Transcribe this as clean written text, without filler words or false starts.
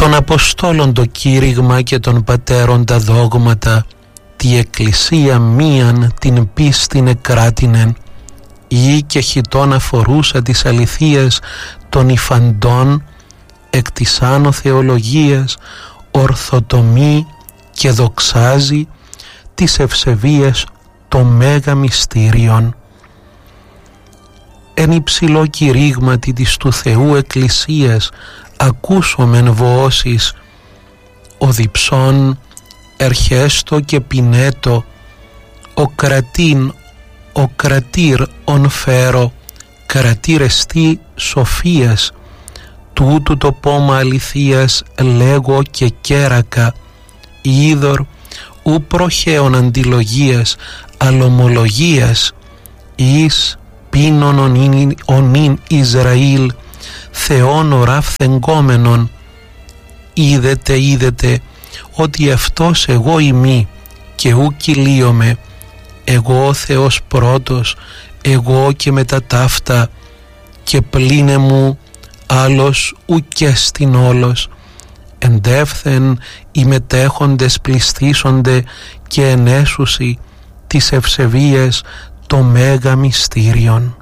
των Αποστόλων το κήρυγμα και των πατέρων τα δόγματα, τη Εκκλησία μίαν την πίστην εκράτηνεν, ή και χιτών αφορούσα της αληθείας των υφαντών, εκ της άνω θεολογίας ορθοτομεί και δοξάζει τις ευσεβίες το μέγα μυστήριον. Εν υψηλό κηρύγματι της του Θεού Εκκλησίας ακούσομεν βοώσεις, ο διψών ερχέστο και πινέτο, ο κρατήν, ο κρατήρ ον φέρο, κρατήρ εστί σοφίας, τούτου το πόμα αληθείας λέγω και κέρακα, είδωρ ου προχέων αντιλογίας αλλομολογίας, εις πίνων ονίν Ισραήλ, Θεόν οράφθεγκόμενον. Είδετε ότι αυτός εγώ ημί και ου κυλίωμαι, εγώ ο Θεός πρώτος, εγώ και μετά ταύτα, και πλήνε μου άλλος ουκέστην όλος. Εντεύθεν οι μετέχοντες πληστήσονται και ενέσουσι τις ευσεβίες το μέγα μυστήριον.